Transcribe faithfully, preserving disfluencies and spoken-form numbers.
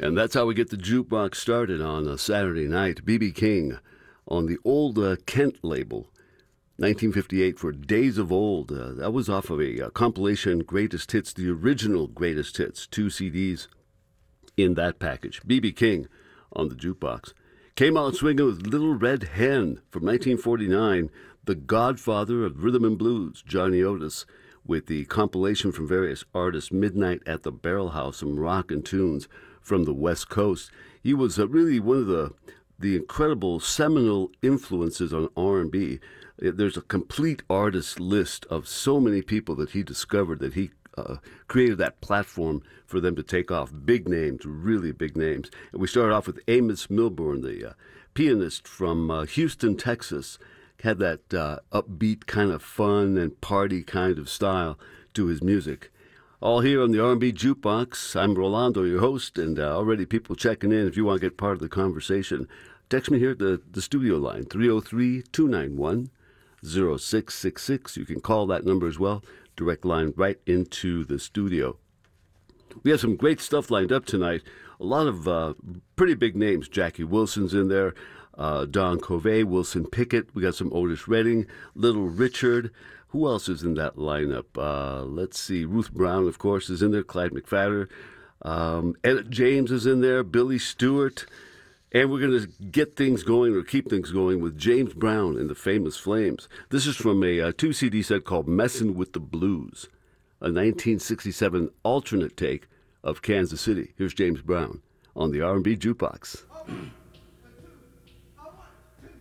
And that's how we get the jukebox started on a Saturday night. B B King on the old uh, Kent label, nineteen fifty-eight for Days of Old. Uh, that was off of a, a compilation, Greatest Hits, the original Greatest Hits, two C Ds in that package. B B King on the jukebox. Came out swinging with Little Red Hen from nineteen forty-nine, the godfather of rhythm and blues, Johnny Otis, with the compilation from various artists, Midnight at the Barrel House, some rockin' tunes from the West Coast. He was uh, really one of the the incredible seminal influences on R and B. There's a complete artist list of so many people that he discovered, that he uh, created that platform for them to take off. Big names, really big names. And we started off with Amos Milburn, the uh, pianist from uh, Houston, Texas. Had that uh, upbeat kind of fun and party kind of style to his music. All here on the R and B Jukebox. I'm Rolando, your host, and uh, already people checking in. If you want to get part of the conversation, text me here at the, the studio line, three oh three, two nine one, oh six six six. You can call that number as well. Direct line right into the studio. We have some great stuff lined up tonight. A lot of uh, pretty big names. Jackie Wilson's in there. Uh, Don Covey, Wilson Pickett. We got some Otis Redding, Little Richard. Who else is in that lineup? Uh, let's see. Ruth Brown, of course, is in there. Clyde McPhatter. Um, Etta James is in there. Billy Stewart. And we're going to get things going, or keep things going, with James Brown and the Famous Flames. This is from a uh, two C D set called Messin' with the Blues, a nineteen sixty-seven alternate take of Kansas City. Here's James Brown on the R and B Jukebox.